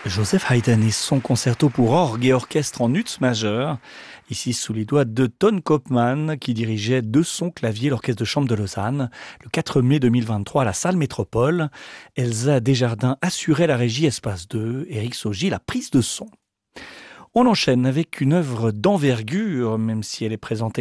Joseph Haydn et son concerto pour orgue et orchestre en ut majeur, ici sous les doigts de Ton Koopman qui dirigeait de son clavier l'orchestre de chambre de Lausanne le 4 mai 2023 à la salle Métropole. Elsa Desjardins assurait la régie Espace 2, Éric Saugy la prise de son. On enchaîne avec une œuvre d'envergure, même si elle est présentée